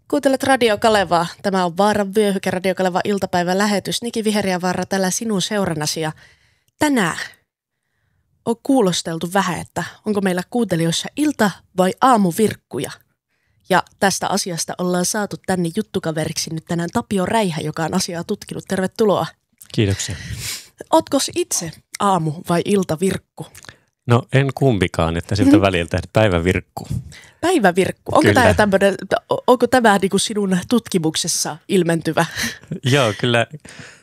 Kuuntelet Radio Kalevaa. Tämä on Vaaran vyöhyke, Radio Kaleva iltapäivän lähetys. Niki Viheriävaara täällä sinun seurannasi. Ja tänään on kuulosteltu vähän, että onko meillä kuuntelijoissa ilta- vai aamuvirkkuja. Ja tästä asiasta ollaan saatu tänne juttukaveriksi nyt tänään Tapio Räihä, joka on asiaa tutkinut. Tervetuloa. Kiitoksia. Ootko itse aamu- vai iltavirkku? No en kumpikaan, että siltä väliltä päivävirkku. Päivävirkku. Onko tämä niin kuin sinun tutkimuksessa ilmentyvä? Joo, kyllä